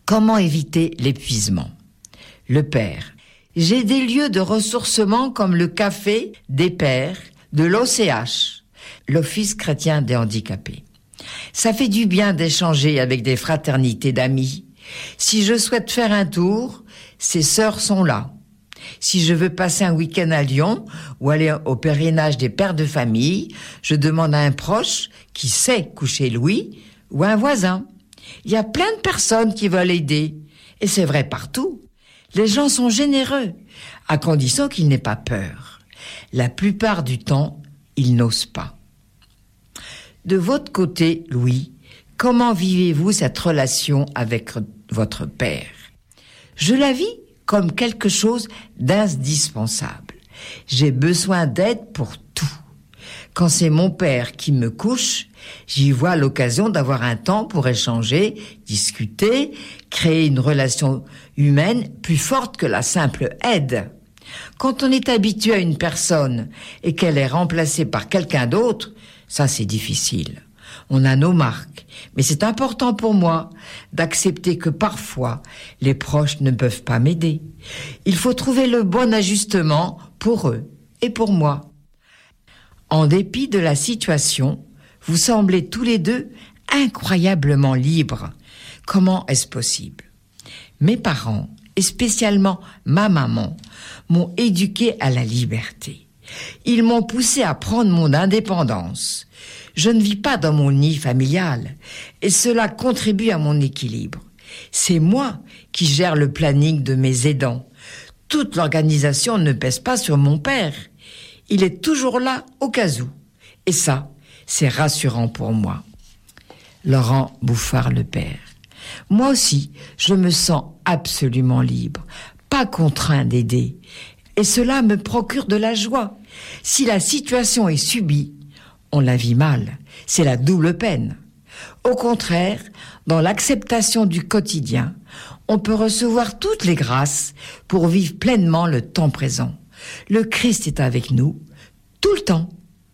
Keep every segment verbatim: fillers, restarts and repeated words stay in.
Comment éviter l'épuisement? Le père. J'ai des lieux de ressourcement comme le café des pères de l'O C H, l'Office chrétien des handicapés. Ça fait du bien d'échanger avec des fraternités d'amis. Si je souhaite faire un tour, ces sœurs sont là. Si je veux passer un week-end à Lyon ou aller au pèlerinage des pères de famille, je demande à un proche qui sait coucher Louis ou à un voisin. Il y a plein de personnes qui veulent aider. Et c'est vrai partout. Les gens sont généreux, à condition qu'ils n'aient pas peur. La plupart du temps, ils n'osent pas. De votre côté, Louis, comment vivez-vous cette relation avec votre père? Je la vis comme quelque chose d'indispensable. J'ai besoin d'aide pour tout. Quand c'est mon père qui me couche, j'y vois l'occasion d'avoir un temps pour échanger, discuter, créer une relation humaine plus forte que la simple aide. Quand on est habitué à une personne et qu'elle est remplacée par quelqu'un d'autre, ça c'est difficile. On a nos marques, mais c'est important pour moi d'accepter que parfois les proches ne peuvent pas m'aider. Il faut trouver le bon ajustement pour eux et pour moi. En dépit de la situation, vous semblez tous les deux incroyablement libres. Comment est-ce possible? Mes parents, et spécialement ma maman, m'ont éduqué à la liberté. Ils m'ont poussé à prendre mon indépendance. Je ne vis pas dans mon nid familial et cela contribue à mon équilibre. C'est moi qui gère le planning de mes aidants. Toute l'organisation ne pèse pas sur mon père. Il est toujours là au cas où. Et ça, c'est rassurant pour moi. Laurent Bouffard, le père. Moi aussi, je me sens absolument libre, pas contraint d'aider. Et cela me procure de la joie. Si la situation est subie, on la vit mal. C'est la double peine. Au contraire, dans l'acceptation du quotidien, on peut recevoir toutes les grâces pour vivre pleinement le temps présent. Le Christ est avec nous tout le temps.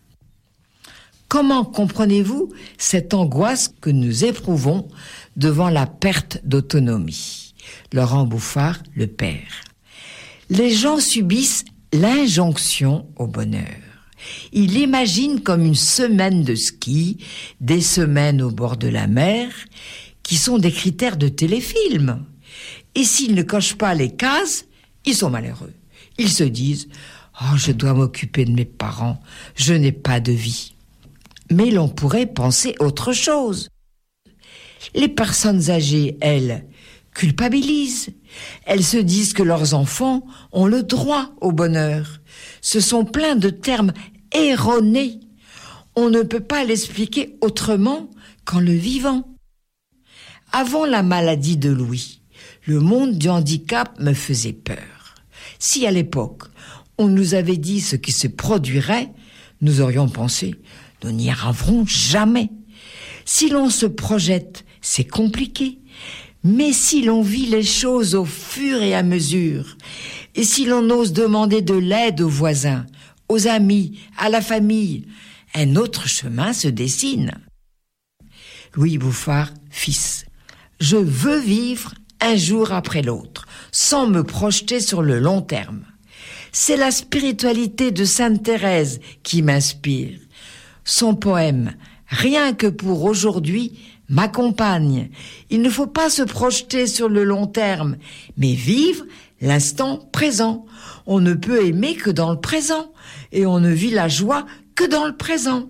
Comment comprenez-vous cette angoisse que nous éprouvons devant la perte d'autonomie? Laurent Bouffard, le père. Les gens subissent l'injonction au bonheur. Ils l'imaginent comme une semaine de ski, des semaines au bord de la mer, qui sont des critères de téléfilm. Et s'ils ne cochent pas les cases, ils sont malheureux. Ils se disent « Oh, je dois m'occuper de mes parents, je n'ai pas de vie. » Mais l'on pourrait penser autre chose. Les personnes âgées, elles, culpabilisent. Elles se disent que leurs enfants ont le droit au bonheur. Ce sont plein de termes erronés. On ne peut pas l'expliquer autrement qu'en le vivant. Avant la maladie de Louis, le monde du handicap me faisait peur. Si à l'époque, on nous avait dit ce qui se produirait, nous aurions pensé « nous n'y arriverons jamais ». Si l'on se projette, c'est compliqué. Mais si l'on vit les choses au fur et à mesure, et si l'on ose demander de l'aide aux voisins, aux amis, à la famille, un autre chemin se dessine. Louis Bouffard, fils. Je veux vivre un jour après l'autre, sans me projeter sur le long terme. C'est la spiritualité de Sainte Thérèse qui m'inspire. Son poème « Rien que pour aujourd'hui » m'accompagne. Il ne faut pas se projeter sur le long terme, mais vivre l'instant présent. On ne peut aimer que dans le présent, et on ne vit la joie que dans le présent.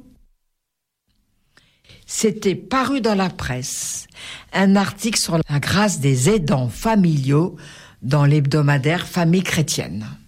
C'était paru dans la presse, un article sur la grâce des aidants familiaux dans l'hebdomadaire Famille chrétienne.